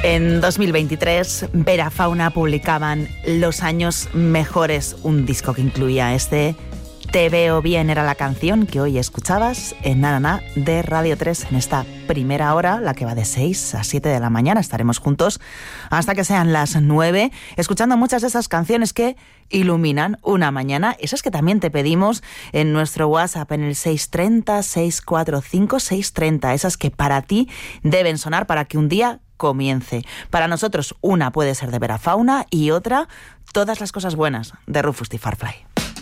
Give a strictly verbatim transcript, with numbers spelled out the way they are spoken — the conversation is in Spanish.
En dos mil veintitrés, Vera Fauna publicaban Los años mejores, un disco que incluía este Te veo bien, era la canción que hoy escuchabas en Na Na Na de Radio tres. En esta primera hora, la que va de seis a siete de la mañana, estaremos juntos hasta que sean las nueve, escuchando muchas de esas canciones que iluminan una mañana, esas que también te pedimos en nuestro WhatsApp en el seis tres cero, seis cuatro cinco, seis tres cero, esas que para ti deben sonar para que un día comience. Para nosotros una puede ser de Vera Fauna y otra todas las cosas buenas de Rufus T. Farfly.